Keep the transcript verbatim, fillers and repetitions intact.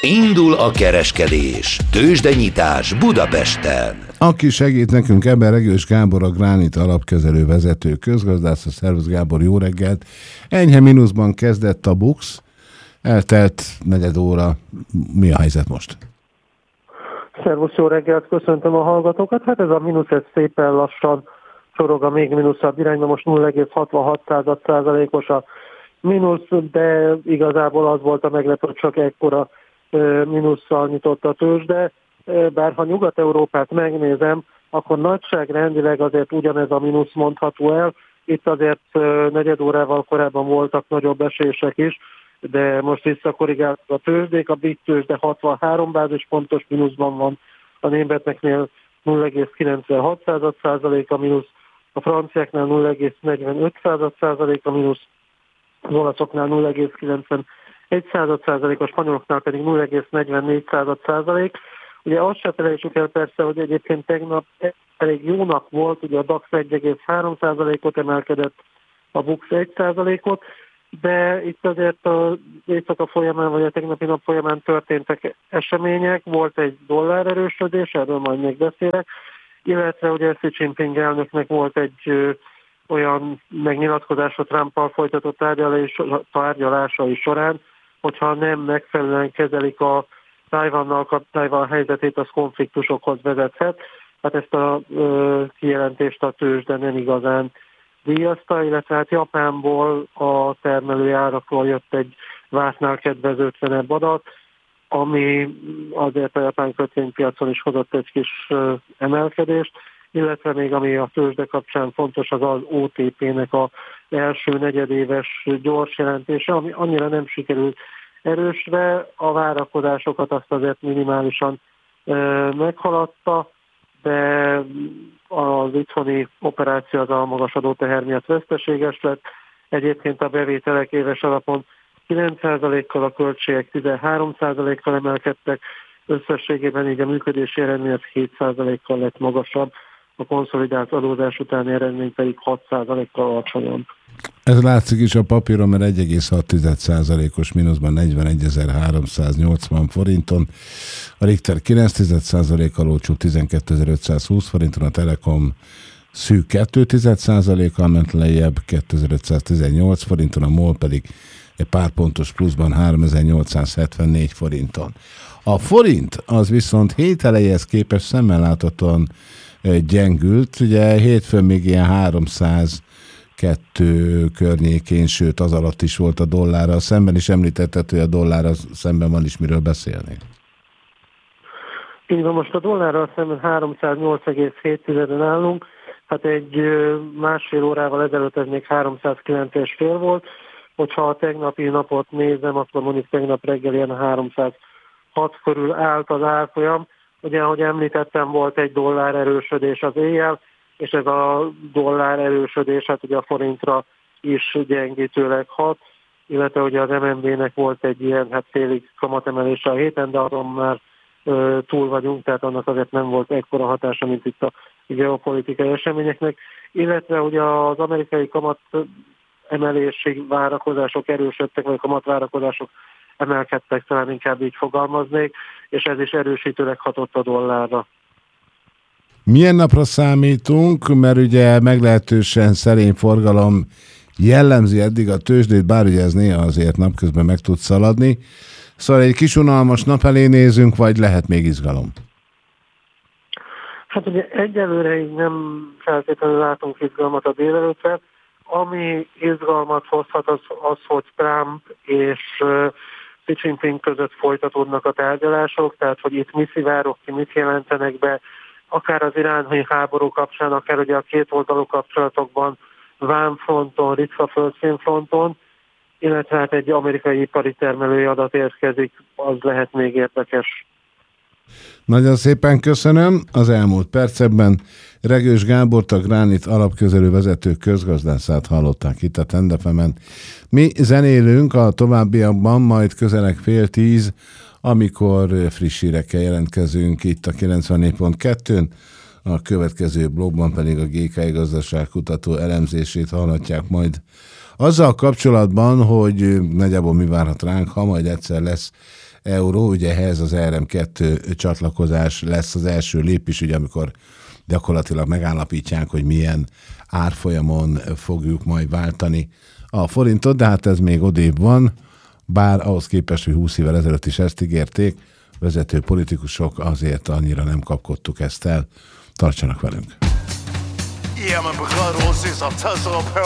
Indul a kereskedés. Tőzsdenyitás Budapesten. Aki segít nekünk ebben, Regős Gábor, a Gránit alapkezelő vezető közgazdász. A szervusz Gábor, jó reggelt! Enyhe mínuszban kezdett a BUX, eltelt negyed óra. Mi a helyzet most? Szervusz, jó reggelt, köszöntöm a hallgatókat. Hát ez a mínusz, ez szépen lassan csorog a még mínuszabb irányba, most nulla egész hatvanhat százalékos a mínusz, de igazából az volt a meglepő, csak ekkora mínusszal nyitott a tőzsde, bár ha Nyugat-Európát megnézem, akkor nagyságrendileg azért ugyanez a mínusz mondható el. Itt azért negyed órával korábban voltak nagyobb esések is, de most visszakorrigáltak a tőzsdék, a brit tőzsde hatvanhárom bázispontos mínuszban van, a németeknél nulla egész kilencvenhat százalék a mínusz, a franciáknál nulla egész negyvenöt százalék a mínusz, az olaszoknál nulla egész kilencvenegy százalék, a spanyoloknál pedig nulla egész negyvennégy százalék. Ugye azt se felejtsük el persze, hogy egyébként tegnap elég jónak volt, ugye a DAX egy egész három százalékot emelkedett, a BUX egy százalékot, de itt azért az éjszaka folyamán, vagy a tegnapi nap folyamán történtek események, volt egy dollár erősödés, erről majd még beszélek, illetve ugye Xi Jinping elnöknek volt egy ö, olyan megnyilatkozása Trumpal folytatott tárgyalásai során, hogyha nem megfelelően kezelik a Tajvannal, Tajvan helyzetét, az konfliktusokhoz vezethet. Hát ezt a ö, kijelentést a tőzsde nem igazán díjazta, illetve hát Japánból a termelői árakról jött egy vártnál kedvezőtlenebb adat, ami azért a japán kötvénypiacon is hozott egy kis ö, emelkedést, illetve még ami a tőzsde kapcsán fontos, az az o té pé-nek az első negyedéves gyors jelentése, ami annyira nem sikerült erősre, a várakozásokat azt azért minimálisan ö, meghaladta, de az itthoni operáció az a magas adóteher miatt veszteséges lett. Egyébként a bevételek éves alapon kilenc százalékkal, a költségek tizenhárom százalékkal emelkedtek, összességében így a működési eredmény az hét százalékkal lett magasabb, a konszolidált adózás utáni eredmény pedig hat százalékkal alacsonyabb. Ez látszik is a papíron, mert egy egész hat százalékos mínuszban negyvenegy.háromszáznyolcvan forinton, a Richter kilenc százalékkal olcsó tizenkétezer-ötszázhúsz forinton, a Telekom szűk kettő százalékkal ment lejjebb kétezer-ötszáztizennyolc forinton, a MOL pedig egy pár pontos pluszban háromezer-nyolcszázhetvennégy forinton. A forint az viszont hét elejéhez képest szemmel láthatóan gyengült, ugye hétfőn még ilyen háromszázkettő környékén, sőt az alatt is volt a dollárral szemben, is említetted, hogy a dollárral szemben van is miről beszélni. Így van, most a dollárral szemben háromszáznyolc egész hét állunk, hát egy másfél órával ezelőtt ez még háromszázkilenc egész öt volt, hogyha a tegnapi napot nézem, akkor mondjuk tegnap reggel ilyen háromszázhat körül állt az árfolyam. Ugye, ahogy említettem, volt egy dollár erősödés az éjjel, és ez a dollár erősödés, hát ugye a forintra is gyengítőleg hat, illetve ugye az em en bé-nek volt egy ilyen, hát félig kamatemelése a héten, de azon már ö, túl vagyunk, tehát annak azért nem volt ekkora hatása, mint itt a geopolitikai eseményeknek, illetve ugye az amerikai kamat emelési várakozások erősödtek, vagy kamatvárakozások emelkedtek, talán inkább így fogalmaznék, és ez is erősítőleg hatott a dollárra. Milyen napra számítunk, mert ugye meglehetősen szerény forgalom jellemzi eddig a tőzsdét, bár ugye ez néha azért napközben meg tud szaladni. Szóval egy kis unalmas nap elé nézünk, vagy lehet még izgalom? Hát ugye egyelőre így nem feltétlenül látunk izgalmat a délelőttre. Ami izgalmat hozhat az, az hogy Trump és Xi Jinping között folytatódnak a tárgyalások, tehát hogy itt mi szivárok ki, mit jelentenek be, akár az iráni háború kapcsán, akár ugye a két oldalú kapcsolatokban, vámfronton, ritka földszínfronton, illetve hát egy amerikai ipari termelői adat érkezik, az lehet még érdekes. Nagyon szépen köszönöm. Az elmúlt percekben Regős Gábort, a Gránit alapkezelő vezető közgazdászát hallották itt a Trend ef emen. Mi zenélünk a továbbiakban, majd közeleg fél tíz, amikor friss hírekkel jelentkezünk itt a kilencvennégy pont kettőn, a következő blogban pedig a gé ká gazdaságkutató elemzését hallhatják majd azzal kapcsolatban, hogy nagyjából mi várhat ránk, ha majd egyszer lesz euró, ugye ehhez az er em kettő csatlakozás lesz az első lépés, ugye amikor gyakorlatilag megállapítják, hogy milyen árfolyamon fogjuk majd váltani a forintot, de hát ez még odébb van, bár ahhoz képest, hogy húsz évvel ezelőtt is ezt ígérték, vezető politikusok, azért annyira nem kapkodtuk ezt el. Tartsanak velünk! Yeah, men begrijpen ons is dat zo op